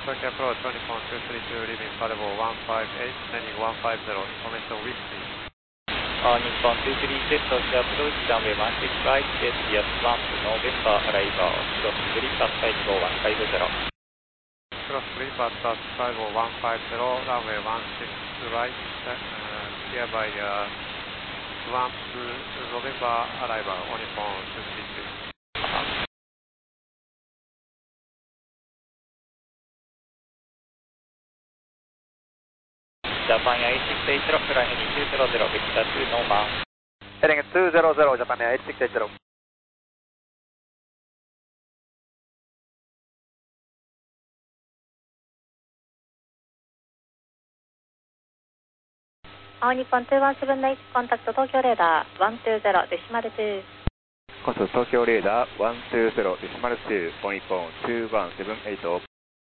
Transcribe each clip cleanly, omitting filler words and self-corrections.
Tokyo approach, Nippon 232, leaving Paderborn 158, landing 150, information wind speed. Nippon 232, Tokyo approach, runway 16 right, yes, swamp, November, arrival, cross green path 55150. Cross green path 55150, runway 16 right, clear by swamp, November, arrival, Nippon 232. Japan Air 860, flying heading 200, vector 2 normal. Heading 200, Japan Air 8680. All Nippon 2178, contact Tokyo radar 120, decimal 2. Contact Tokyo radar 120, decimal 2, All Nippon 2178.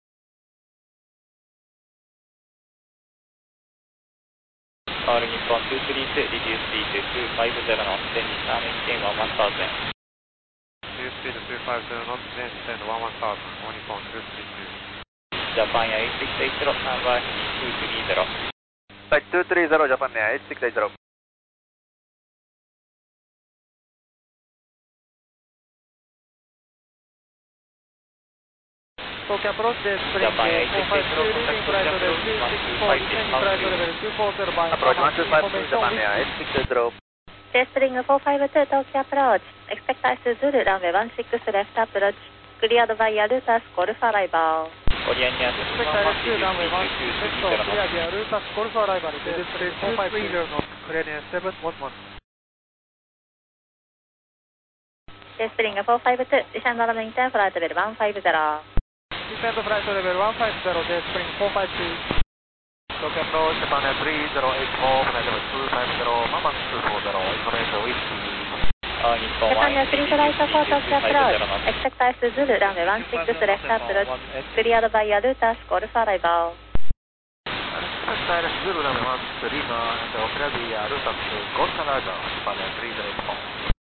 All Nippon 232, reduce speed to 250 knots, then return maintain 11000. Reduce speed to 250 knots, then descend 11000, All Nippon 232. Japan Air 860, number 230. Flight 230, Japan Air 8680. Tokyo approach, Spring Japan Air 452, leaving flight level 264, descending flight level 240 by Approach 125, Japan information Air 8680. Spring 452, Tokyo approach. Expect ICE Zulu, runway 16 left approach. Cleared by Yarutas, Golf arrival. Oriania Expect ICE runway 16 left, clear via Yarutas, Golf arrival, Spring 452. Korean 711. Spring 452, descend on maintain flight level 150. Descend flight level 150, Spring 452. Tokyo approach, Japan Air 3084, flight level 250, Mama 240, information wind speed. Nippon Japan Air 3 flight for Tokyo approach. Expect ICE Zulu, runway 16 left approach. Cleared by Yarutas, Golf arrival. Expect ILS Zulu, runway 16 and clear via Yarutas, Golf arrival, Japan Air 3084.